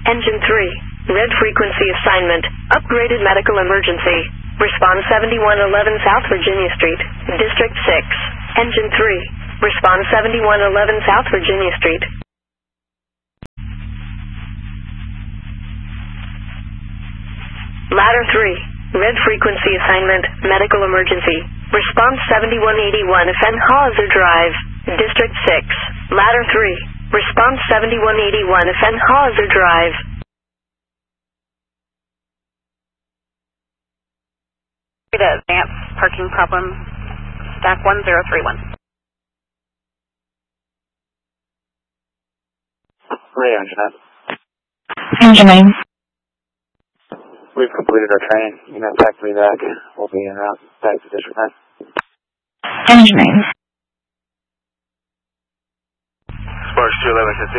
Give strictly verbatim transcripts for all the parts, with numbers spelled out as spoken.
Engine three, red frequency assignment, upgraded medical emergency. Respond seventy-one eleven South Virginia Street, District six. Engine three, respond seventy-one eleven South Virginia Street. Ladder three, red frequency assignment, medical emergency. Response seventy-one eighty-one Fenhauser Drive, District six. Ladder three, response seventy-one eighty-one Fenhauser Drive. The advance parking problem, stack one zero three one. Ray Anjanette. Anjanine. We've completed our training. You know, back to me back. We'll be in route back to District nine. Anjanine. Sparks two eleven to six.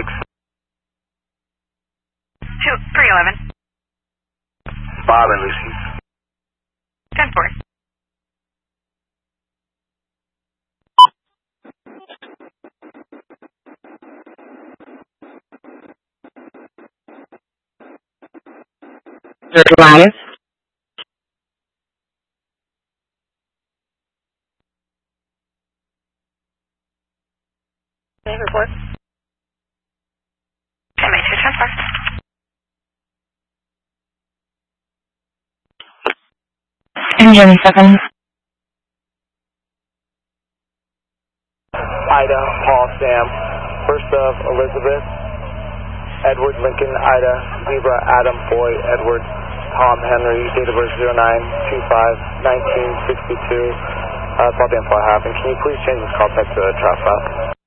Two, three eleven. Bob and Lucy's. ten four. Third Goliath. Any report? M A two transfer. Engine seven. Ida, Paul, Sam. First of Elizabeth. Edward, Lincoln, Ida, Zebra, Adam, Boy, Edward, Tom, Henry, date of birth zero nine two five nineteen sixty-two. Uh, it's all the info I have. And can you please change this call back to the trap file?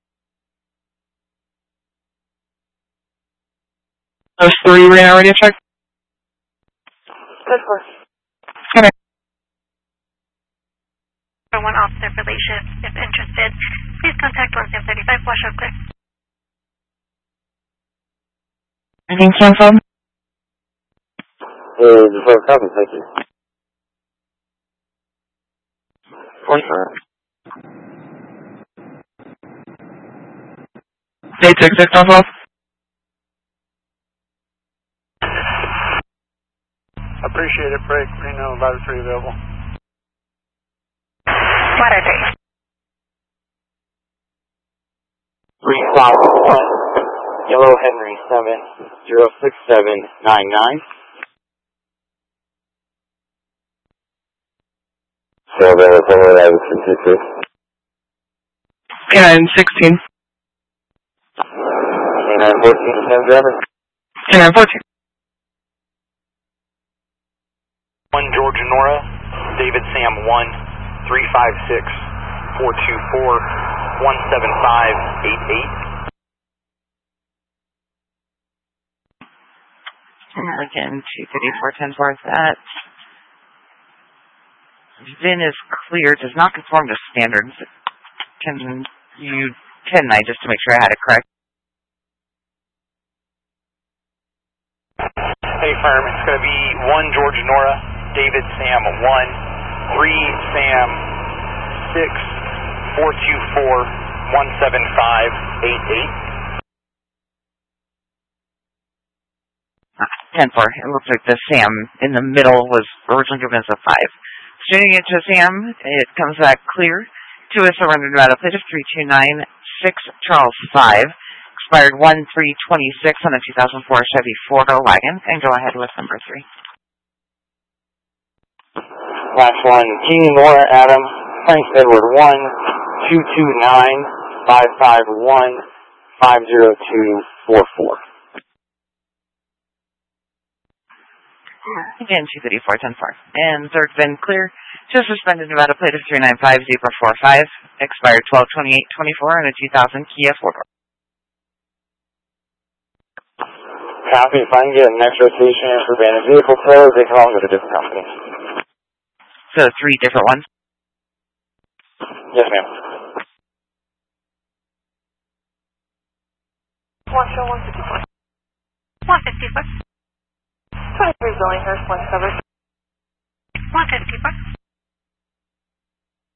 Those three ran already checked? Good for. Okay. One officer for late shift. If interested, please contact one Sam thirty-five washout clear. Anything canceled? Uh, just for a copy, thank you. One time. Eight six six one twelve. Appreciate it, break. Reno, ladder three available. Ladder three. Three South one. Yellow Henry seven zero six seven nine nine. So the forward I was sixty-six. K nine sixteen. K nine fourteen, Sam driver. K nine fourteen. One Georgia Nora, David Sam one three five six four two four one seven five eight eight. Again, two thirty-four ten four. That V I N is clear. Does not conform to standards. Can you can I just to make sure I had it correct? Hey firm, it's going to be one Georgia Nora, David Sam one three Sam six four two four one seven five eight eight. ten four. It looks like the Sam in the middle was originally given as a five. Shooting it to Sam, it comes back clear. To a surrender Nevada plate of three two nine six Charles five. Expired one three twenty-six on a two thousand four Chevy four-door wagon. And go ahead with number three. Last one, Jeannie Nora Adam, Frank Edward one two two nine five five one five zero two four four. Again, two thirty-four ten four. And third V I N clear. To suspended Nevada plate of three nine five Zebra four five. Expired twelve twenty-eight twenty-four on a two thousand Kia four-door. Copy. If I can get an next rotation for abandoned vehicle tows, they can all go to different companies. So three different ones? Yes, ma'am. One show one fifty-four. one fifty-four. twenty-three Billinghurst, one covered. one fifty-four.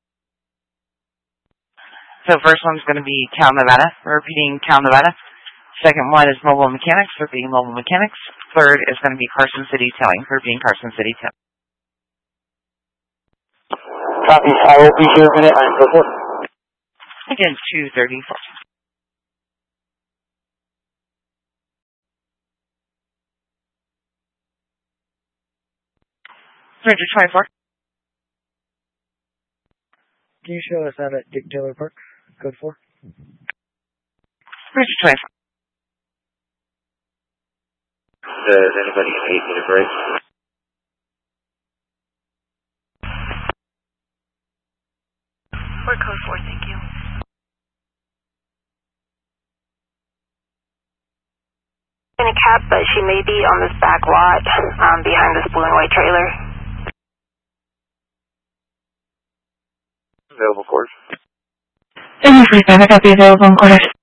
So first one's going to be Cal, Nevada. We're repeating Cal, Nevada. Second one is Mobile Mechanics, her being Mobile Mechanics. Third is going to be Carson City Towing, her being Carson City Towing. Copy. I will be here in a minute. Go for it. Again, two thirty-four. three twenty-four. Can you show us out at Dick Taylor Park? Code four. three twenty-four. Does anybody need me to break? We're code four, thank you. In a cab, but she may be on this back lot um, behind this blue and white trailer. Available course. Any free time, I got the available in quarters.